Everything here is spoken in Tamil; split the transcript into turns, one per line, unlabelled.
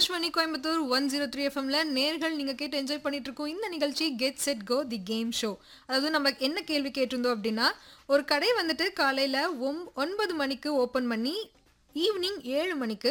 ஆகாஷ்வாணி கோயம்புத்தூர் 103 எஃப்எம்ல நேர்கள் நீங்க கேட்டு என்ஜாய் பண்ணிட்டு இருக்கோம் இந்த நிகழ்ச்சி get set go the game show. அதாவது நம்ம என்ன கேள்வி கேட்டிருந்தோம் அப்படின்னா, ஒரு கடை வந்துட்டு காலையில 9 மணிக்கு ஓபன் பண்ணி ஈவினிங் 7 மணிக்கு